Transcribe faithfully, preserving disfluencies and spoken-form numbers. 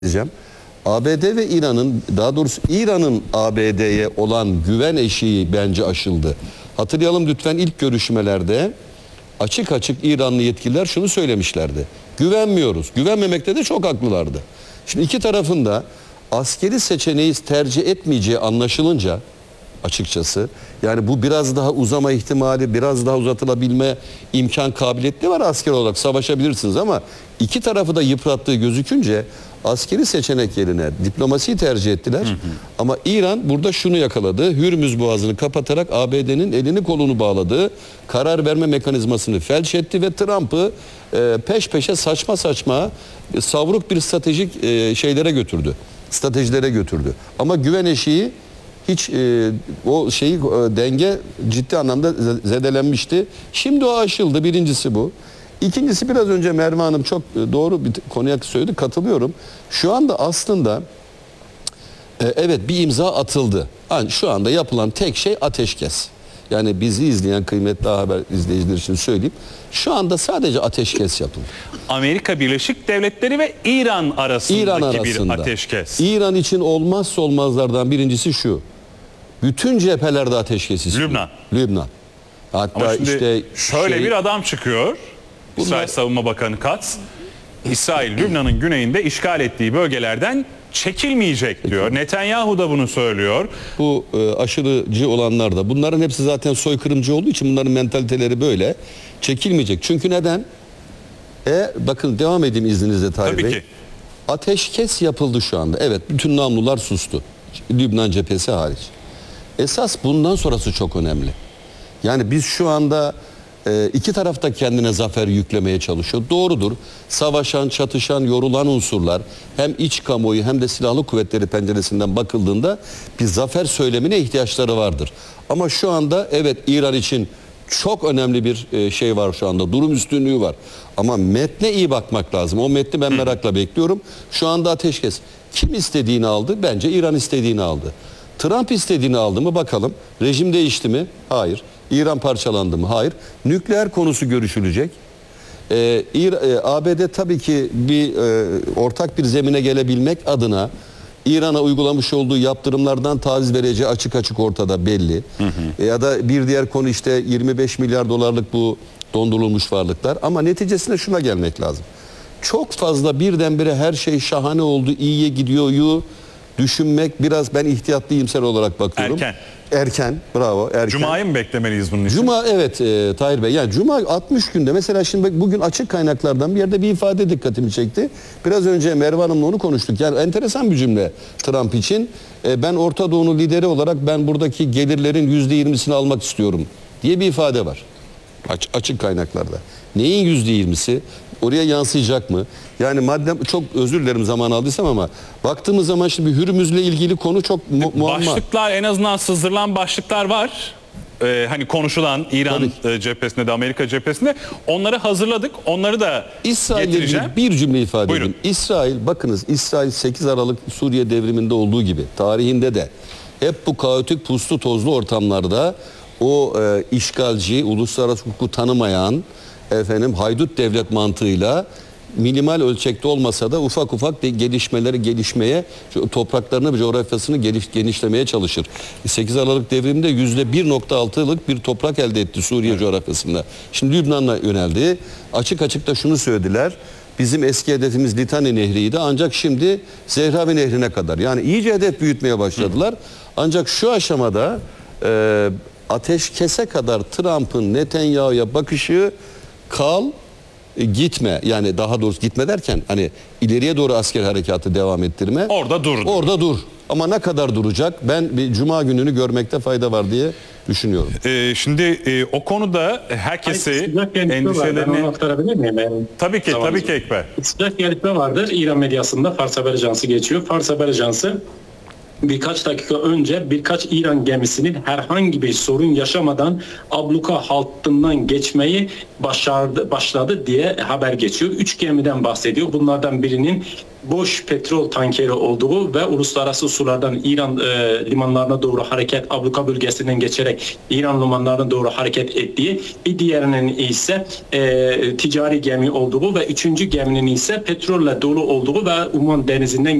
diyeceğim. A B D ve İran'ın, daha doğrusu İran'ın A B D'ye olan güven eşiği bence aşıldı. Hatırlayalım lütfen, ilk görüşmelerde açık açık İranlı yetkililer şunu söylemişlerdi. Güvenmiyoruz. Güvenmemekte de çok haklılardı. Şimdi iki tarafın da askeri seçeneği tercih etmeyeceği anlaşılınca açıkçası, yani bu biraz daha uzama ihtimali, biraz daha uzatılabilme imkan kabiliyeti var, asker olarak savaşabilirsiniz ama iki tarafı da yıprattığı gözükünce askeri seçenek yerine diplomasiyi tercih ettiler. Hı hı. Ama İran burada şunu yakaladı: Hürmüz Boğazı'nı kapatarak A B D'nin elini kolunu bağladığı karar verme mekanizmasını felç etti ve Trump'ı e, peş peşe saçma saçma e, savruk bir stratejik e, şeylere götürdü. Stratejilere götürdü. Ama güven eşiği hiç e, o şeyi e, denge ciddi anlamda zedelenmişti. Şimdi o aşıldı. Birincisi bu. İkincisi, biraz önce Merve Hanım çok doğru bir konuya söyledi. Katılıyorum. Şu anda aslında e, evet bir imza atıldı. Yani şu anda yapılan tek şey ateşkes. Yani bizi izleyen kıymetli haber izleyiciler için söyleyeyim. Şu anda sadece ateşkes yapıldı. Amerika Birleşik Devletleri ve İran arasındaki İran arasında bir ateşkes. İran için olmazsa olmazlardan birincisi şu: bütün cephelerde ateşkes istiyor. Lübnan. Lübnan. Hatta Ama şimdi işte şöyle şey, bir adam çıkıyor. Bunlar... İsrail Savunma Bakanı Katz, İsrail Lübnan'ın güneyinde işgal ettiği bölgelerden çekilmeyecek diyor. Peki. Netanyahu da bunu söylüyor. Bu e, aşırıcı olanlar da, bunların hepsi zaten soykırımcı olduğu için bunların mentaliteleri böyle. Çekilmeyecek. Çünkü neden? E bakın, devam edeyim izninizle Tahir Tabii Bey. ki. Ateşkes yapıldı şu anda. Evet, bütün namlular sustu. Lübnan cephesi hariç. Esas bundan sonrası çok önemli. Yani biz şu anda e, iki taraf da kendine zafer yüklemeye çalışıyor. Doğrudur. Savaşan, çatışan, yorulan unsurlar hem iç kamuoyu hem de silahlı kuvvetleri penceresinden bakıldığında bir zafer söylemine ihtiyaçları vardır. Ama şu anda evet, İran için çok önemli bir e, şey var şu anda. Durum üstünlüğü var. Ama metne iyi bakmak lazım. O metni ben merakla bekliyorum. Şu anda ateşkes. Kim istediğini aldı? Bence İran istediğini aldı. Trump istediğini aldı mı bakalım. Rejim değişti mi? Hayır. İran parçalandı mı? Hayır. Nükleer konusu görüşülecek. Ee, A B D tabii ki bir e, ortak bir zemine gelebilmek adına İran'a uygulamış olduğu yaptırımlardan taviz vereceği açık açık ortada, belli. Hı hı. E, ya da bir diğer konu işte yirmi beş milyar dolarlık bu dondurulmuş varlıklar. Ama neticesinde şuna gelmek lazım: çok fazla birdenbire her şey şahane oldu, iyiye gidiyor düşünmek, biraz ben ihtiyatlı, iyimser olarak bakıyorum. Erken. Erken, bravo. Erken. Cuma'yı mı beklemeliyiz bunun için? Cuma, evet e, Tahir Bey. Yani Cuma altmış günde. Mesela şimdi bugün açık kaynaklardan bir yerde bir ifade dikkatimi çekti. Biraz önce Merve Hanım'la onu konuştuk. Yani enteresan bir cümle Trump için. E, ben Orta Doğu'nun lideri olarak ben buradaki gelirlerin yüzde yirmisini almak istiyorum diye bir ifade var. Aç, açık kaynaklarda. Neyin yüzde yirmisi? Oraya yansıyacak mı? Yani madem, çok özür dilerim zaman aldıysam ama baktığımız zaman şimdi Hürmüz'le ilgili konu çok mu muamma. Başlıklar, en azından sızdırılan başlıklar var. Ee, hani konuşulan İran e, cephesinde de Amerika cephesinde. Onları hazırladık. Onları da İsrail'le getireceğim. Bir cümle ifade Buyurun. edeyim. İsrail, bakınız, İsrail sekiz Aralık Suriye devriminde olduğu gibi tarihinde de hep bu kaotik, puslu, tozlu ortamlarda o e, işgalci, uluslararası hukuku tanımayan efendim haydut devlet mantığıyla minimal ölçekte olmasa da ufak ufak de gelişmeleri gelişmeye, topraklarını ve coğrafyasını geliş, genişlemeye çalışır. sekiz Aralık devriminde yüzde bir nokta altılık bir toprak elde etti Suriye, evet, coğrafyasında. Şimdi Lübnan'la yöneldi. Açık açık da şunu söylediler: bizim eski hedefimiz Litani Nehri'ydi, ancak şimdi Zehravi Nehri'ne kadar. Yani iyice hedef büyütmeye başladılar. Hı. Ancak şu aşamada e, ateşkese kadar Trump'ın Netanyahu'ya bakışı kal, gitme, yani daha doğrusu gitme derken hani ileriye doğru asker harekatı devam ettirme. Orada dur. Orada dur. Ama ne kadar duracak? Ben bir Cuma gününü görmekte fayda var diye düşünüyorum. Ee, şimdi e, o konuda herkesi endişelerini... aktarabilir miyim? Ben tabii ki, tamam. tabii ki Ekber. Sıcak gelişme vardır. İran medyasında Fars Haber Ajansı geçiyor. Fars Haber Ajansı birkaç dakika önce birkaç İran gemisinin herhangi bir sorun yaşamadan abluka hattından geçmeyi başardı, başladı diye haber geçiyor. Üç gemiden bahsediyor. Bunlardan birinin boş petrol tankeri olduğu ve uluslararası sulardan İran e, limanlarına doğru hareket, abluka bölgesinden geçerek İran limanlarına doğru hareket ettiği, bir diğerinin ise e, ticari gemi olduğu ve üçüncü geminin ise petrolle dolu olduğu ve Umman denizinden